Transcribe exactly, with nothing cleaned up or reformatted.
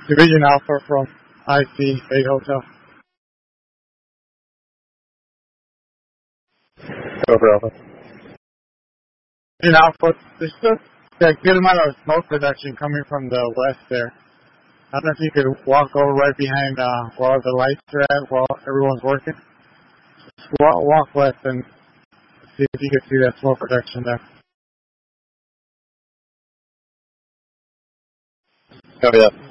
Division Alpha from I C eight Hotel. Over Alpha. In Alpha, there's still a good amount of smoke production coming from the west there. I don't know if you could walk over right behind uh, where all the lights are at while everyone's working. Just walk, walk west and see if you could see that smoke production there. Oh, yeah.